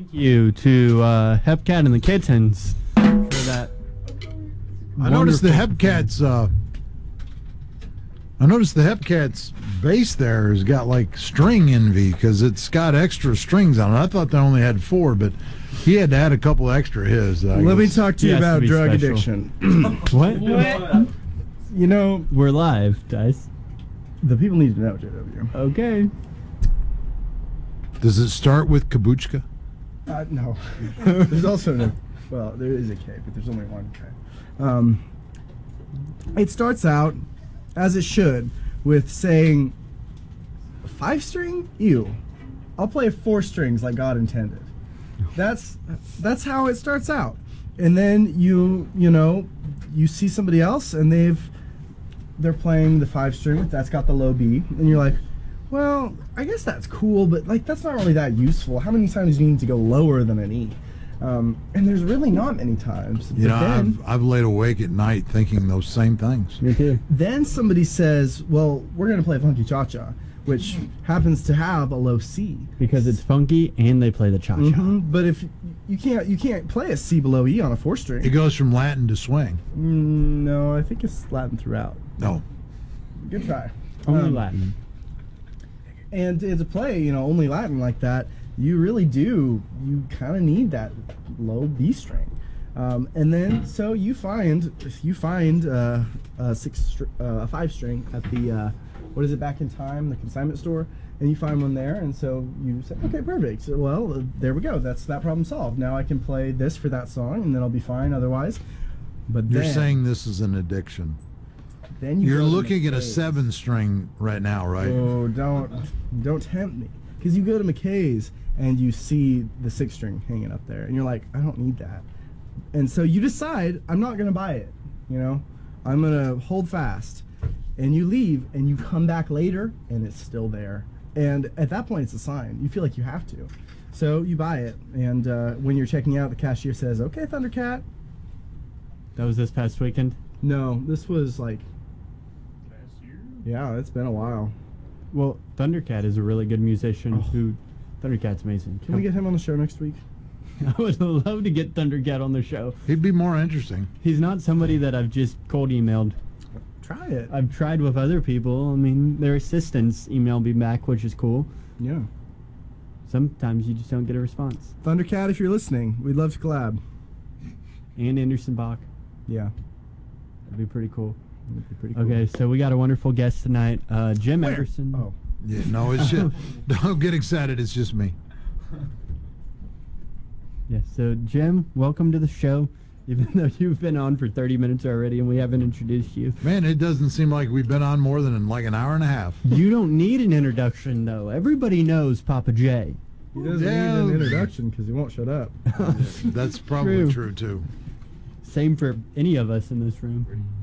Thank you to Hepcat and the Kittens for that. I noticed the Hepcats. I noticed the Hepcats bass there has got like string envy because it's got extra strings on it. I thought they only had 4, but he had to add a couple extra his. Let me talk to you about drug addiction. What? You know, we're live, Dice. The people need to know, JW. Okay. Does it start with kabuchka? No. There's also no. Well, there is a K, but there's only one K. It starts out, as it should, with saying, 5-string? Ew. I'll play 4 strings like God intended. That's how it starts out. And then you see somebody else and they're playing the 5-string that's got the low B, and you're like, well, I guess that's cool, but like that's not really that useful. How many times do you need to go lower than an E? And there's really not many times. You know, I've laid awake at night thinking those same things. Me too. Then somebody says, well, we're going to play Funky Cha-Cha, which happens to have a low C. Because it's funky and they play the cha-cha. Mm-hmm. But if you can't play a C below E on a 4-string. It goes from Latin to swing. No, I think it's Latin throughout. No. Good try. Only Latin. And to play, only Latin like that, you kind of need that low B string. And then, so you find a 5-string at the, what is it, Back in Time, the consignment store, and you find one there, and so you say, okay, perfect. So, well, there we go. That's that problem solved. Now I can play this for that song, and then I'll be fine otherwise. But you're saying this is an addiction. Then you're looking at a 7-string right now, right? Oh, don't tempt me. Because you go to McKay's and you see the 6-string hanging up there, and you're like, I don't need that. And so you decide, I'm not going to buy it. I'm going to hold fast. And you leave, and you come back later, and it's still there. And at that point, it's a sign. You feel like you have to. So you buy it, and when you're checking out, the cashier says, okay, Thundercat. That was this past weekend? No, this was like... Yeah, it's been a while. Well, Thundercat is a really good musician Thundercat's amazing. Can we get him on the show next week? I would love to get Thundercat on the show. He'd be more interesting. He's not somebody that I've just cold emailed. Try it. I've tried with other people. I mean, their assistants email me back, which is cool. Yeah. Sometimes you just don't get a response. Thundercat, if you're listening, we'd love to collab. And Anderson Bach. Yeah. That'd be pretty cool. That'd be pretty cool. Okay, so we got a wonderful guest tonight, Jim Everson. Oh. Yeah, no, it's just, don't get excited, it's just me. Yeah, so Jim, welcome to the show, even though you've been on for 30 minutes already and we haven't introduced you. Man, it doesn't seem like we've been on more than like an hour and a half. You don't need an introduction, though. Everybody knows Papa J. He doesn't need an introduction because he won't shut up. That's probably true, too. Same for any of us in this room.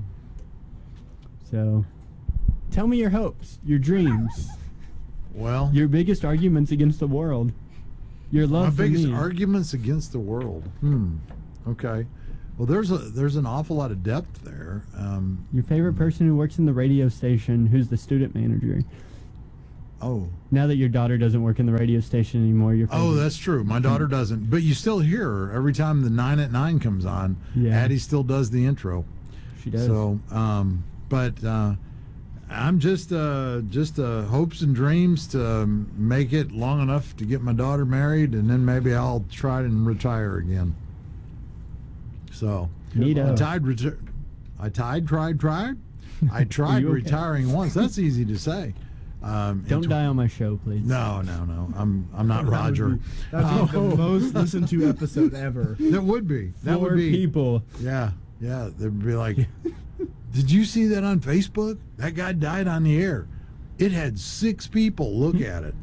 So, tell me your hopes, your dreams. Well, your biggest arguments against the world. Your love for me. My biggest arguments against the world. Okay. Well, there's an awful lot of depth there. Your favorite person who works in the radio station, who's the student manager. Oh. Now that your daughter doesn't work in the radio station anymore, your favorite. Oh, that's true. My daughter doesn't. But you still hear her every time the 9 at 9 comes on. Yeah. Addie still does the intro. She does. So, but I'm just hopes and dreams to make it long enough to get my daughter married, and then maybe I'll try and retire again. So I tried retiring once. That's easy to say. Don't die on my show, please. No. I'm not Roger. That's the most listened to episode ever. That would be. That 4 would be people. Yeah. They'd be like, did you see that on Facebook? That guy died on the air. It had 6 people look at it.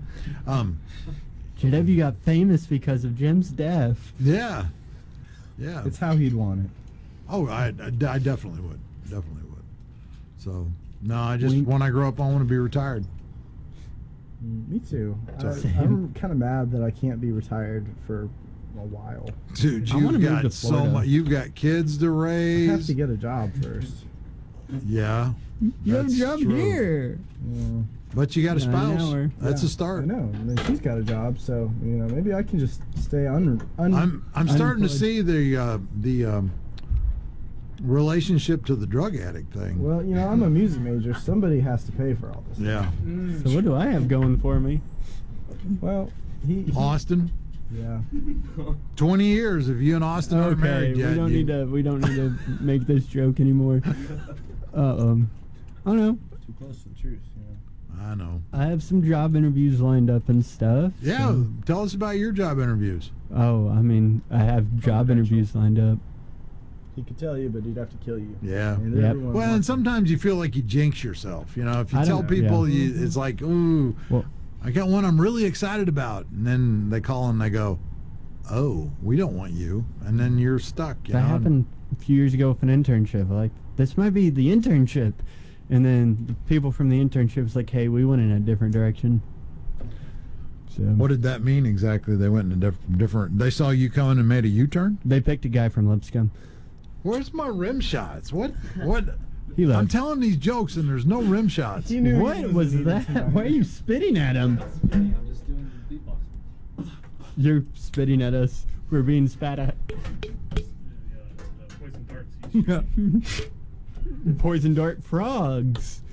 JW got famous because of Jim's death. Yeah. It's how he'd want it. Oh, I definitely would. So, no, when I grow up, I want to be retired. Me too. I'm kind of mad that I can't be retired for a while. Dude, you've got so much. You've got kids to raise. I have to get a job first. Yeah. You have a job here. Yeah. But you got a Yeah, an spouse. hour. That's Yeah, a start. I know. And then she's got a job, so maybe I can just stay I'm starting to unemployed. see the relationship to the drug addict thing. Well, I'm a music major. Somebody has to pay for all this. Yeah, So what do I have going for me? Well, he Austin. yeah. 20 years if you and Austin aren't Okay, married yet. we don't need to make this joke anymore. I don't know. Too close to the truth. I know. I have some job interviews lined up and stuff. Yeah, so- tell us about your job interviews. Oh, I mean, I have job interviews lined up. He could tell you, but he'd have to kill you. Yeah. And Yep. everyone Well, and wants sometimes you feel like you jinx yourself. You know, if you I tell don't- people, yeah. it's like, ooh, Well, I got one I'm really excited about. And then they call and they go, oh, we don't want you. And then you're stuck. You that know? happened a few years ago with an internship. Like, this might be the internship. And then the people from the internship was like, hey, we went in a different direction. So What did that mean exactly? They went in a different. They saw you coming and made a U-turn. they picked a guy from Lipscomb. Where's my rim shots? What? What? He left. I'm telling these jokes and there's no rim shots. He knew he What was needed that? to Why are you spitting at him? I'm just doing the beatbox. You're spitting at us. We're being spat at. The poison darts. Poison dart frogs.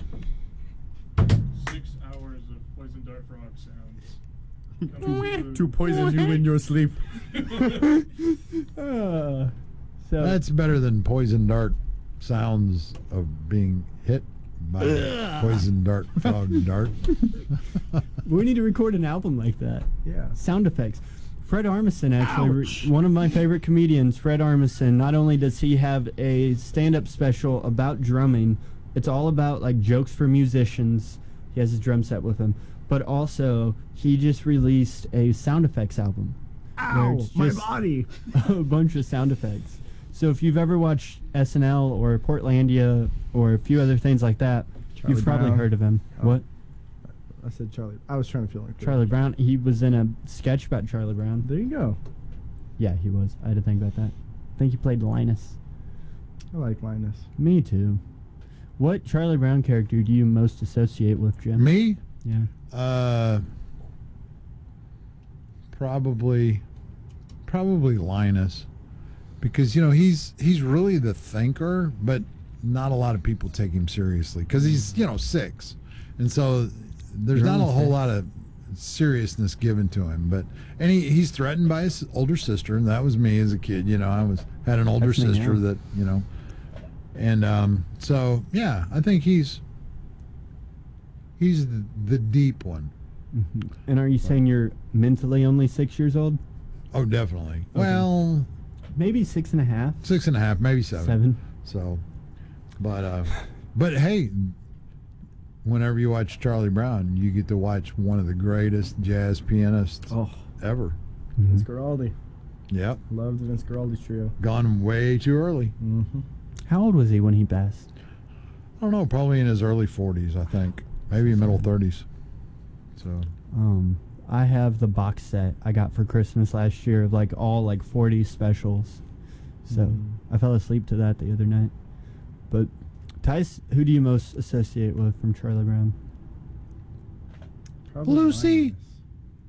6 hours of poison dart frog sounds. Coming to poison you in your sleep. So That's better than poison dart sounds of being hit by a poison dart frog dart. we need to record an album like that. Yeah. Sound effects. Fred Armisen, actually, Ouch. one of my favorite comedians, Fred Armisen. Not only does he have a stand-up special about drumming, it's all about like jokes for musicians. He has his drum set with him, but also he just released a sound effects album. where Ow! it's My just body. a bunch of sound effects. So if you've ever watched SNL or Portlandia or a few other things like that, Charlie you've probably Brown. heard of him. Oh. What? I said Charlie. I was trying to feel like Charlie Brown. He was in a sketch about Charlie Brown. There you go. Yeah, he was. I had to think about that. I think he played Linus. I like Linus. Me too. What Charlie Brown character do you most associate with, Jim? Me? Yeah. Probably Linus, because he's really the thinker, but not a lot of people take him seriously because he's 6, and so there's You're not a only whole 6. lot of seriousness given to him. But he's threatened by his older sister, and that was me as a kid. I had an older That's me sister now. that and so yeah, I think he's the deep one. Mhm. And are you saying you're mentally only 6 years old? Oh, definitely. Well, Maybe 6.5. 6.5, maybe 7. 7. So, but hey, whenever you watch Charlie Brown, you get to watch one of the greatest jazz pianists Oh, ever. Vince Guaraldi. Yep, Loved the Vince Guaraldi trio. gone way too early. Mm-hmm. How old was he when he passed? I don't know, probably in his early 40s, I think, maybe middle 30s. So, I have the box set I got for Christmas last year of like all like 40 specials. So I fell asleep to that the other night. But Tice, who do you most associate with from Charlie Brown? Probably Lucy. Linus.